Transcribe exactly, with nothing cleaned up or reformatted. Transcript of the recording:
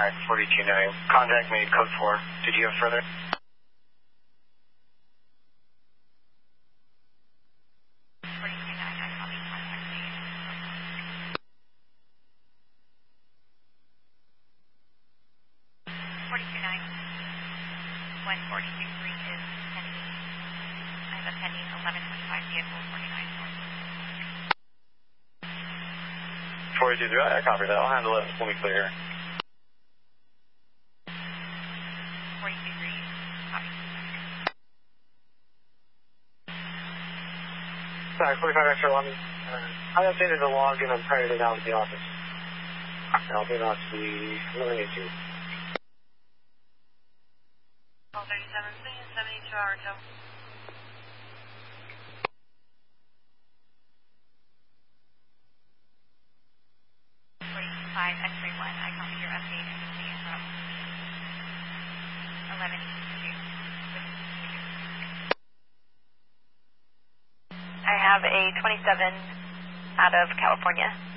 Alright, forty-two nine. Contact made, code four. Did you have further? forty-two nine, I copy, contact made. forty-two nine. one forty-two three is pending. I have a pending eleven twenty-five vehicle, forty-nine four. forty-two three, I copy that. I'll handle it when we clear. forty-two three, copy. Sorry, forty-five extra eleven. Uh, I updated the log and I'm printed it out at the office. I'll get out to the eleven eighty-two. twelve thirty-seven, seventy-two hour until. forty-five, X-ray one, I copy your update and the from eleven eighty-two. I have a twenty-seven out of California.